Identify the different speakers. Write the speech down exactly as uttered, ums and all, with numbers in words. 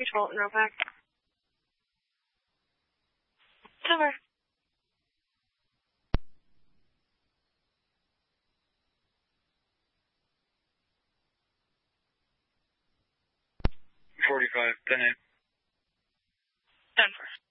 Speaker 1: Control, real quick. It's over.
Speaker 2: forty-five, ten eight.
Speaker 1: Denver.